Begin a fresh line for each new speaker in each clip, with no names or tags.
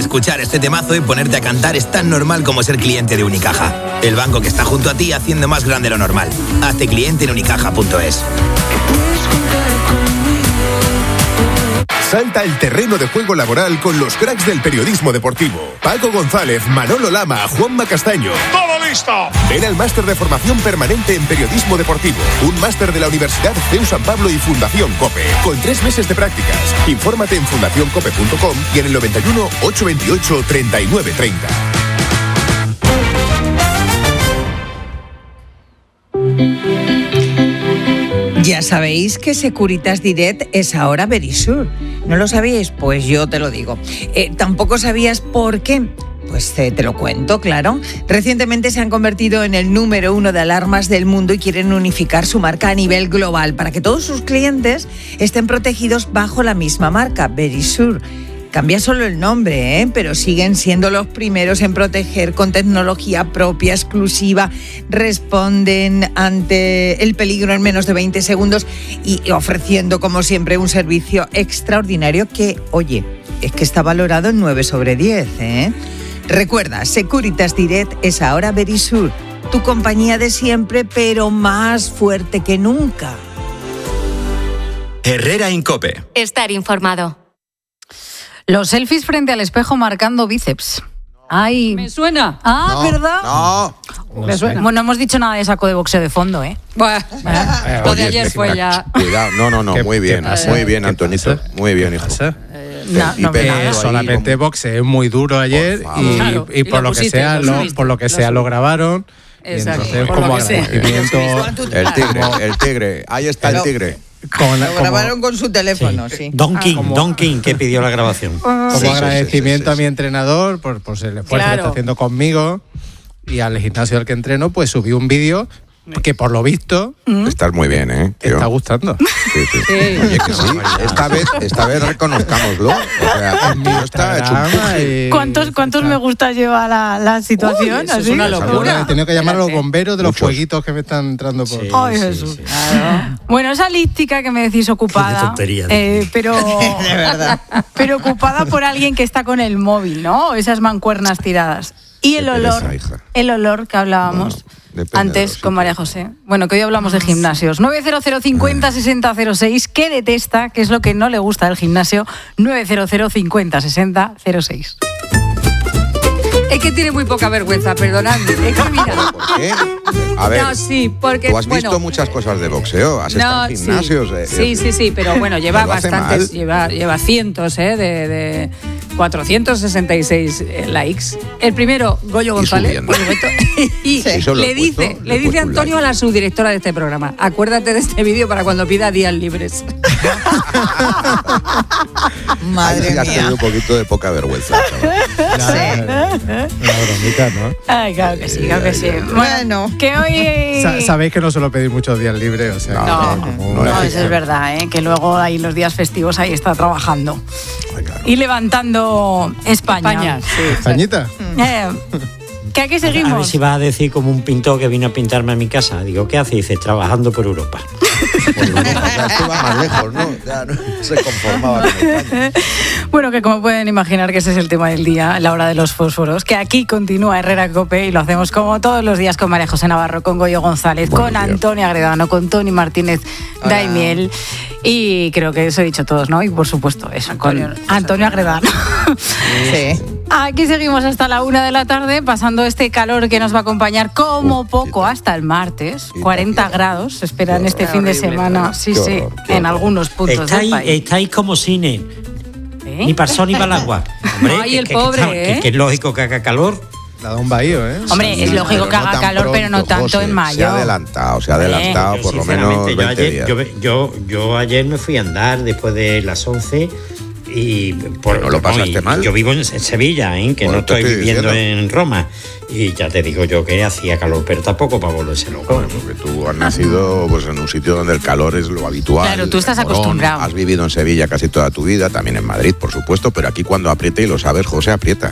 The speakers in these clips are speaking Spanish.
escuchar este temazo y ponerte a cantar es tan normal como ser cliente de Unicaja. El banco que está junto a ti haciendo más grande lo normal. Hazte cliente en unicaja.es.
Salta al terreno de juego laboral con los cracks del periodismo deportivo. Paco González, Manolo Lama, Juanma Castaño.
¡Todo listo!
Ven al máster de formación permanente en periodismo deportivo. Un máster de la Universidad CEU San Pablo y Fundación COPE. Con 3 meses de prácticas. Infórmate en fundacioncope.com y en el 91 828 3930.
Ya sabéis que Securitas Direct es ahora Verisur. ¿No lo sabíais? Pues yo te lo digo. ¿Tampoco sabías por qué? Pues te lo cuento, claro. Recientemente se han convertido en el número 1 de alarmas del mundo y quieren unificar su marca a nivel global para que todos sus clientes estén protegidos bajo la misma marca, Verisur. Cambia solo el nombre, pero siguen siendo los primeros en proteger con tecnología propia, exclusiva, responden ante el peligro en menos de 20 segundos y ofreciendo, como siempre, un servicio extraordinario que, oye, es que está valorado en 9 sobre 10, Recuerda, Securitas Direct es ahora Verisur, tu compañía de siempre, pero más fuerte que nunca.
Herrera Incope.
Estar informado.
Los selfies frente al espejo marcando bíceps. Ay.
¿Me suena?
Ah,
no,
¿verdad?
No.
Me suena. Bueno, no hemos dicho nada de saco de boxeo de fondo,
Bueno, lo de ayer fue ya.
Cuidado, no, muy bien, Antonito. Muy bien, hijo.
Solamente boxeo muy duro ayer y por lo que sea lo grabaron.
Exacto.
Y entonces,
por
como
lo que sea.
agradecimiento,
El tigre, ahí está el tigre.
Lo grabaron con su teléfono, sí.
Don King, que pidió la grabación.
Como agradecimiento a mi entrenador por el esfuerzo que está haciendo conmigo y al gimnasio al que entreno, pues subí un vídeo que por lo visto
estás muy bien,
te está gustando.
Sí. Oye, que sí. Esta vez reconozcámoslo. O sea, el tío está hecho.
¿Cuántos me gusta lleva la situación?
Uy, eso es una locura.
He tenido que llamar a los bomberos de los fueguitos que me están entrando por...
Ay, Jesús. Sí. Bueno, esa elíptica que me decís ocupada, pero de verdad, pero ocupada por alguien que está con el móvil, ¿no? Esas mancuernas tiradas. Y el olor que hablábamos antes con María José. Bueno, que hoy hablamos de gimnasios. 900 50 60 06. ¿Qué detesta? ¿Qué es lo que no le gusta del gimnasio? 900 50 60 06.
Es que tiene muy poca vergüenza, perdonadme. Es que mira.
¿Por qué? A ver,
no, sí, porque,
tú has visto muchas cosas de boxeo, has estado en gimnasios.
Sí, pero bueno, lleva bastantes, lleva cientos de 466 likes. El primero, Goyo González, por supuesto. Y le dice Antonio a la subdirectora de este programa: acuérdate de este vídeo para cuando pida días libres.
Madre mía.
Has tenido un poquito de poca vergüenza.
Una bromita, ¿no?
Ay, claro que sí. Bueno, que hoy...
Sabéis que no suelo pedir muchos días libres, o sea...
No, eso es verdad, que luego ahí los días festivos ahí está trabajando. Ay, claro. Y levantando España.
Sí,
¿Españita?
¿Que aquí seguimos?
A ver si vas a decir como un pintor que vino a pintarme a mi casa. Digo, ¿qué hace? Dice, trabajando por Europa.
Ya estuvo más lejos, ¿no? Ya no se conformaba con España.
Bueno, que como pueden imaginar que ese es el tema del día, la hora de los fósforos, que aquí continúa Herrera Cope y lo hacemos como todos los días con María José Navarro, con Goyo González, con Antonio Agredano, con Tony Martínez Daimiel y creo que eso he dicho todos, ¿no? Y por supuesto eso, con Antonio Agredano.
Sí.
Aquí seguimos hasta la 1 de la tarde, pasando este calor que nos va a acompañar como poco hasta el martes. 40 grados se esperan este fin de semana. Sí, en algunos puntos del país.
Estáis como cine. Ni para el sol ni para el agua. Hombre,
ay, el pobre,
que es lógico que haga calor.
La da un bahío,
Hombre, es lógico que haga calor, pronto, pero no tanto, José, en mayo.
Se ha adelantado por lo menos 20 días.
Yo ayer me fui a andar después de las 11 y...
¿No lo pasaste mal?
Yo vivo en Sevilla, que no estoy viviendo en Roma. Y ya te digo yo que hacía calor, pero tampoco para volverse loco.
Bueno, porque tú has nacido en un sitio donde el calor es lo habitual.
Claro, tú estás acostumbrado.
Has vivido en Sevilla casi toda tu vida, también en Madrid, por supuesto, pero aquí cuando aprieta, y lo sabes, José, aprieta.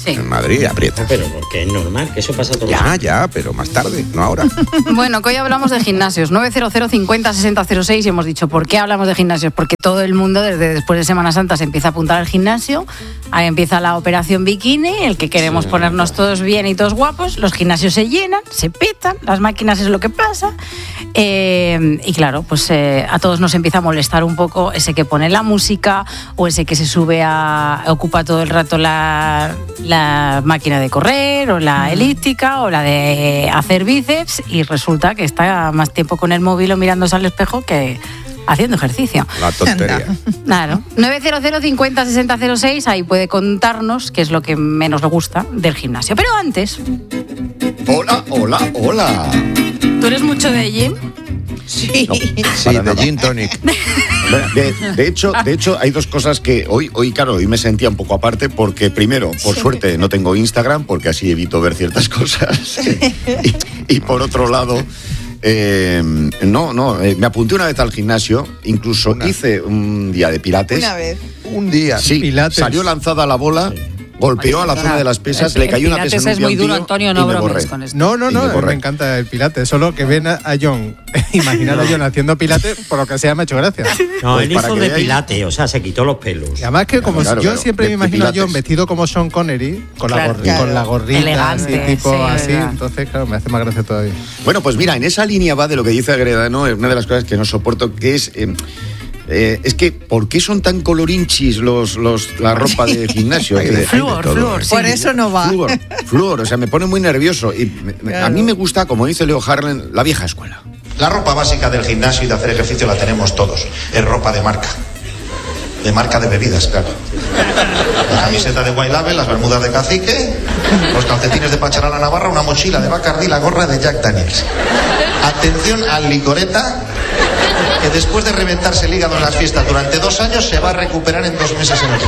en Madrid, aprieta.
Pero porque es normal, que eso pasa todo el
tiempo. Ya, pero más tarde, no ahora.
Bueno, que hoy hablamos de gimnasios. 900 50 60 06 y hemos dicho, ¿por qué hablamos de gimnasios? Porque todo el mundo, desde después de Semana Santa, se empieza a apuntar al gimnasio. Ahí empieza la operación bikini, el que queremos ponernos todos bien y todos guapos. Los gimnasios se llenan, se petan, las máquinas es lo que pasa. Y claro, pues a todos nos empieza a molestar un poco ese que pone la música o ese que se sube ocupa todo el rato la máquina de correr o la elíptica o la de hacer bíceps y resulta que está más tiempo con el móvil o mirándose al espejo que haciendo ejercicio.
La tontería.
Claro. 900 50 60 06, ahí puede contarnos qué es lo que menos le gusta del gimnasio. Pero antes...
Hola.
¿Tú eres mucho de gym?
Sí.
No, sí, de gin tonic.
De hecho, hay dos cosas que hoy me sentía un poco aparte porque, primero, por suerte, no tengo Instagram porque así evito ver ciertas cosas. Y por otro lado, me apunté una vez al gimnasio, incluso hice un día de pilates.
Una vez.
Un día.
Sí,
Pilates.
salió lanzada la bola. Golpeó a la zona de las pesas, le cayó una pesa en un
es muy duro,
piantillo
Antonio,
y
no
me
bromes
borré.
con esto.
No, me encanta el pilates. Solo que ven a John, imaginar a John haciendo pilates, por lo que sea, me ha hecho gracia.
No,
Pues
él
para
hizo
que
de
veáis.
pilates, o sea, se quitó los pelos.
Y además que como
Claro,
yo
claro,
siempre me
de
imagino a John
pilates.
vestido como Sean Connery, con
Claro.
la gorrita,
Elegante,
así, tipo
sí,
así.
verdad.
Entonces, claro, me hace más gracia todavía.
Bueno, pues mira, en esa línea va de lo que dice Agredano, una de las cosas que no soporto, que es que ¿por qué son tan colorinchis la ropa de gimnasio?
Flúor, sí.
Por eso no va.
Flúor, o sea, me pone muy nervioso. Y a mí me gusta, como dice Leo Harlan, la vieja escuela.
La ropa básica del gimnasio y de hacer ejercicio la tenemos todos. Es ropa de marca. De marca de bebidas, claro. La camiseta de White Label, las bermudas de Cacique, los calcetines de Pacharana Navarra, una mochila de Bacardí, la gorra de Jack Daniels. Atención al licoreta, que después de reventarse el hígado en las fiestas durante 2 años se va a recuperar en 2 meses en el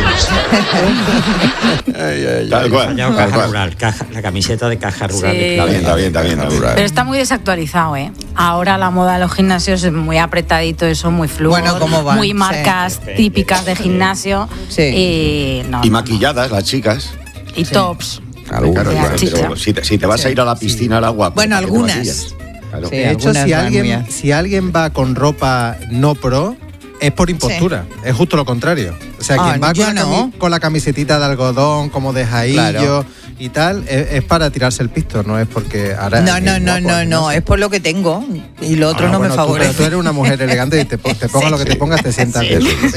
gimnasio.
Tal cual.
Caja rural, la camiseta de caja rural.
Sí.
Está bien.
Pero está muy desactualizado, ¿eh? Ahora la moda de los gimnasios es muy apretadito, eso, muy flúor,
Bueno, ¿cómo van?
muy marcas típicas de gimnasio
Sí.
Y maquilladas, las chicas.
y tops.
Claro, pero si te vas a ir a la piscina al agua...
Bueno,
¿para qué te
algunas.
maquillas? Claro.
Sí.
De hecho,
algunas van
si alguien va con ropa no pro, es por impostura. Es justo lo contrario. O sea, quien va con la camisetita de algodón, como de jaillo y tal, es para tirarse el pisto, no es porque ahora...
No, es por lo que tengo y lo otro no me favorece.
Tú eres una mujer elegante y te pongas lo que te pongas, te sientas bien.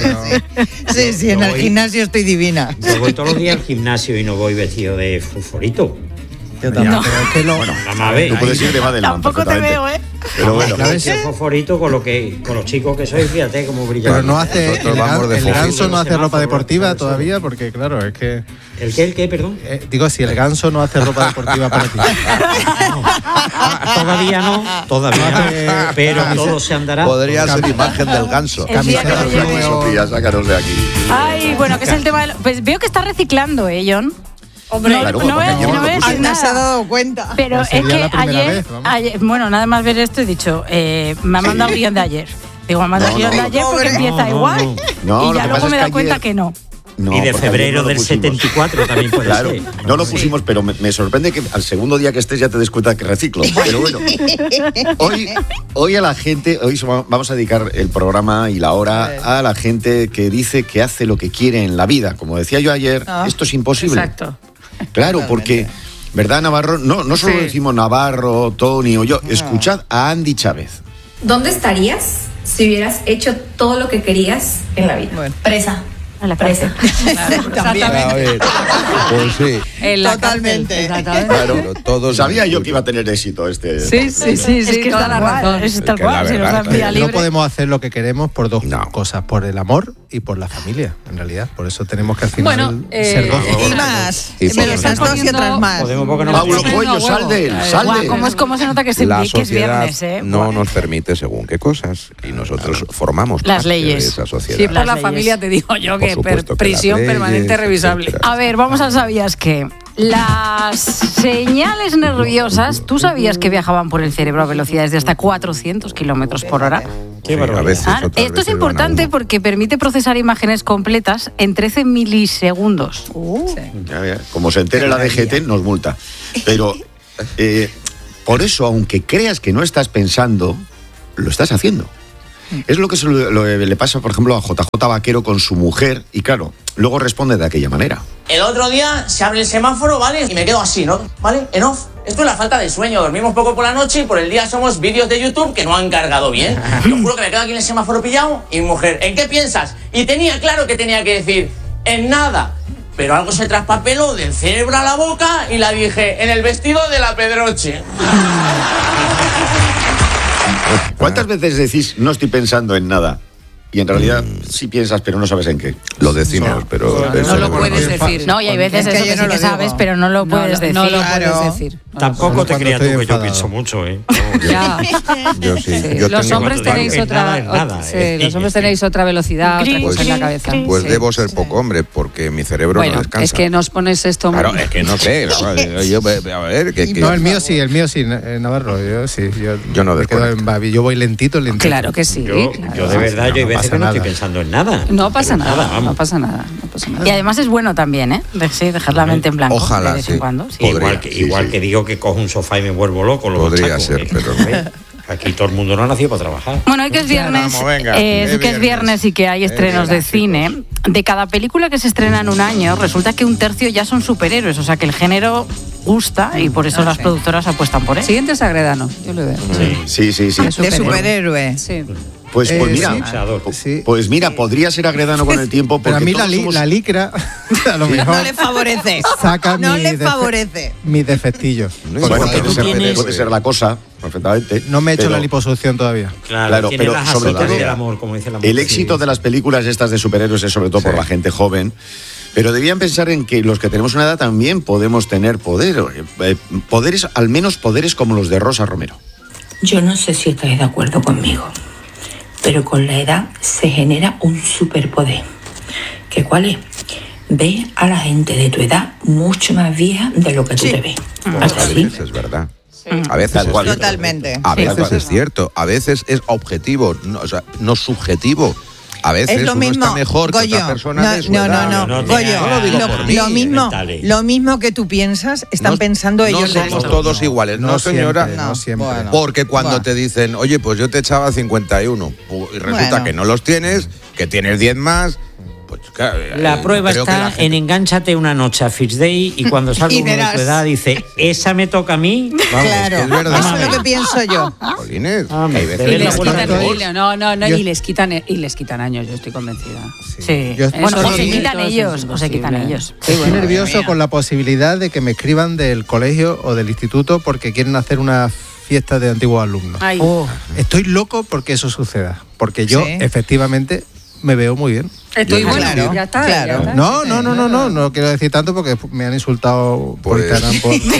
Sí, en el gimnasio estoy divina.
Yo voy todos los días al gimnasio y no voy vestido de fosforito.
Yo también, pero es que
Bueno, vamos a ver.
Tú puedes ir de Madelán.
Tampoco te veo, ¿eh?
Pero bueno.
El fosforito con los chicos que sois, fíjate cómo brilla.
Pero no hace...
Nosotros vamos de
El ganso
fosforito.
no hace ropa deportiva todavía, porque claro, es que...
¿El qué, perdón?
Digo, si el ganso no hace ropa deportiva para ti.
Todavía no, pero todo se andará.
Podría ser imagen del ganso.
Camiseta
Sofía, sácanos de aquí.
Ay, bueno, que es el tema pues veo que está reciclando, John.
Hombre, claro,
no voy a decir
Anda, se ha
nada.
dado cuenta.
Pero es
sería
que
la primera
ayer,
vez, vamos.
bueno, nada más ver esto he dicho, me ha mandado guión de ayer. Digo, me ha mandado guión de ayer porque empieza igual.
No,
y ya luego me he dado cuenta que no.
No,
y de
porque
febrero
ayer no lo
del
pusimos.
74 también puede
Claro,
ser.
no lo pusimos, pero me sorprende que al segundo día que estés ya te des cuenta que reciclo. Pero bueno, hoy a la gente, vamos a dedicar el programa y la hora a la gente que dice que hace lo que quiere en la vida. Como decía yo ayer, esto es imposible.
Exacto.
Claro, porque, ¿verdad, Navarro? No solo decimos Navarro, Tony o yo. Escuchad a Andy Chávez.
¿Dónde estarías si hubieras hecho todo lo que querías en la vida?
Bueno.
Presa.
A la
Presa.
También.
A ver, pues sí.
Totalmente.
Claro,
todos
sabía yo que iba a tener éxito este.
Sí, es que
toda la razón.
Es tal
Es que la
cual, si nos
verdad,
dan vía
No
libre.
podemos hacer lo que queremos por dos cosas, por el amor y por la familia, en realidad. Por eso tenemos que al final
Bueno,
ser dos.
Y más.
Y
Pero
por
esas dos y otras más.
Podemos porque no
Paulo
podemos.
Cuello, sal de él, sal de él.
¿Cómo se nota que,
La
que es
sociedad
viernes, eh?
no nos permite según qué cosas y nosotros formamos
Las
parte
leyes.
de esa sociedad.
Sí, por
Por
la
la familia te digo yo
Por
que
supuesto que
prisión
las leyes,
permanente revisable.
etcétera.
A ver, vamos al ¿sabías qué? Las señales nerviosas, ¿tú sabías que viajaban por el cerebro a velocidades de hasta 400 kilómetros por hora?
Qué barbaridad.
Esto es importante porque permite procesar imágenes completas en 13 milisegundos.
Ya. Como se entere la DGT, nos multa. Pero por eso, aunque creas que no estás pensando, lo estás haciendo. Es lo que le pasa, por ejemplo, a JJ Vaquero con su mujer, y claro, luego responde de aquella manera.
El otro día se abre el semáforo, ¿vale? Y me quedo así, ¿no? ¿Vale? En off. Esto es la falta de sueño. Dormimos poco por la noche y por el día somos vídeos de YouTube que no han cargado bien. Yo juro que me quedo aquí en el semáforo pillado y mi mujer, ¿en qué piensas? Y tenía claro que tenía que decir, en nada. Pero algo se traspapeló del cerebro a la boca y la dije, en el vestido de la Pedroche.
¿Cuántas veces decís, no estoy pensando en nada? Y en realidad sí piensas, pero no sabes en qué.
Lo decimos, pero...
No lo puedes decir. No, y hay veces eso que sí que sabes, pero no lo puedes decir. No lo puedes decir.
Tampoco te creas tú que yo pienso mucho, ¿eh?
Ya.
Yo sí.
Los hombres tenéis otra... Los hombres tenéis otra velocidad, otra cosa en la cabeza.
Pues debo ser poco hombre, porque mi cerebro no descansa.
Es que nos pones esto...
Claro, es que no sé. Yo, a ver...
No, el mío sí, Navarro. Yo sí. Yo no desconecto. Yo voy lentito.
Claro que sí.
Yo de verdad, yo hay veces que no estoy pensando en nada.
No pasa nada. Y además es bueno también, ¿eh? Dejar la mente en blanco.
Ojalá,
de vez en cuando.
Sí. Igual que digo que cojo un sofá y me vuelvo loco.
Podría ser, pero no.
Aquí todo el mundo no ha nacido para trabajar.
Bueno, hoy que es viernes, es viernes y que hay estrenos de cine. De cada película que se estrena en un año, resulta que un tercio ya son superhéroes. O sea que el género gusta y por eso las productoras apuestan por él. Siguiente es Agredano, yo lo veo.
Sí.
De superhéroe.
Sí.
Pues mira, pues mira, podría ser Agredano con el tiempo.
Pero a mí la licra a lo mejor
no le favorece.
Saca mis defectillos.
Bueno, puede ser la cosa, perfectamente.
No me he hecho la liposucción todavía.
Claro, pero sobre todo el éxito de las películas estas de superhéroes es sobre todo por la gente joven. Pero debían pensar en que los que tenemos una edad también podemos tener poderes, al menos poderes como los de Rosa Romero.
Yo no sé si estáis de acuerdo conmigo, pero con la edad se genera un superpoder. ¿Qué cuál es? Ve a la gente de tu edad mucho más vieja de lo que tú te ves.
¿Así? Es verdad. A veces es
totalmente.
A veces es cierto. A veces es objetivo, no subjetivo. A veces
es lo
uno
mismo,
está mejor que otra persona de su edad.
No, Goyo,
no lo digo por mí.
Lo mismo que tú piensas, están pensando ellos.
No somos todos iguales, no señora.
No siempre.
Bueno, porque cuando te dicen, oye, pues yo te echaba 51, y resulta que no los tienes, que tienes 10 más. Pues, claro,
la prueba está en engánchate una noche a Fitch Day y cuando salga uno de tu edad dice, ¿esa me toca a mí?
Vamos, claro, es verdad. Eso es lo que pienso yo.
Polines,
y les quitan años, yo estoy convencida.
Sí.
Bueno, o se quitan ellos,
Estoy nervioso con la posibilidad de que me escriban del colegio o del instituto porque quieren hacer una fiesta de antiguos alumnos. Estoy loco porque eso suceda, porque yo efectivamente me veo muy bien.
Estoy bueno, claro, ya está.
Claro. No quiero decir tanto porque me han insultado por Instagram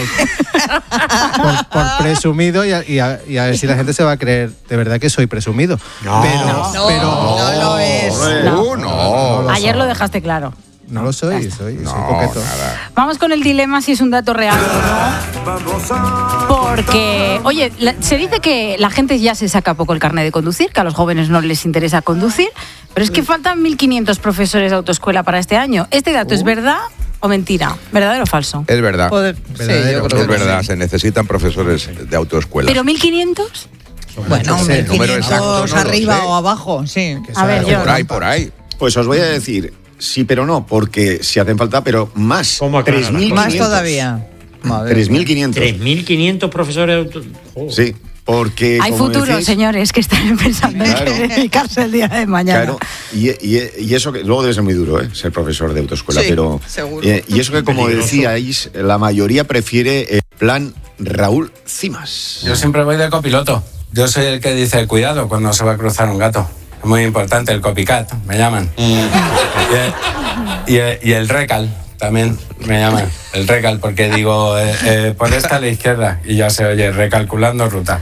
por presumido y a ver si la gente se va a creer de verdad que soy presumido.
No lo es.
No. Ayer lo dejaste claro.
No lo soy, soy coqueto.
Nada. Vamos con el dilema si es un dato real o no. Porque, oye, se dice que la gente ya se saca poco el carnet de conducir, que a los jóvenes no les interesa conducir, pero es que faltan 1.500 profesores de autoescuela para este año. ¿Este dato es verdad o mentira? ¿Verdadero o falso?
Es verdad.
Es
verdad, se necesitan profesores de autoescuela.
¿Pero 1.500?
Bueno, 1.500 arriba o abajo, sí.
A ver, yo.
Por ahí.
Pues os voy a decir... Sí, pero no, porque si hacen falta, pero más.
3.500.
Más todavía.
3.500.
3.500 profesores.
Sí, porque.
Hay futuro, señores, que están pensando en dedicarse el día de mañana.
Claro, y eso que. Luego debe ser muy duro, ser profesor de autoescuela,
sí,
pero.
Seguro.
Y eso que, como decíais, la mayoría prefiere el plan Raúl Cimas.
Yo siempre voy de copiloto. Yo soy el que dice cuidado cuando se va a cruzar un gato. Muy importante, el copycat, me llaman. Y el recal, también me llaman, el recal, porque digo, por esta a la izquierda, y ya se oye, recalculando ruta.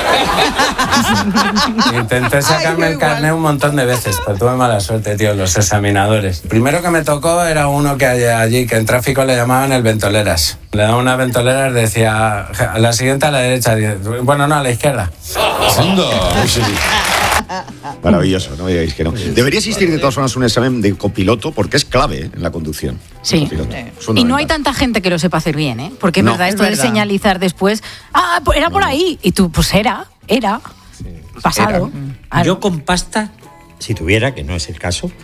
Intenté sacarme el carnet un montón de veces, pero tuve mala suerte, tío, los examinadores. Primero que me tocó era uno que hay allí, que en tráfico le llamaban el ventoleras. Le daban una ventolera y decía, a la siguiente a la derecha, bueno, no, a la izquierda.
Maravilloso, no me digáis que no. Debería existir de todas formas un examen de copiloto porque es clave en la conducción.
Sí. Y no hay tanta gente que lo sepa hacer bien, ¿eh? Porque es verdad, esto de señalizar después, era por ahí. Y tú, pues era pasado.
Yo con pasta, si tuviera, que no es el caso,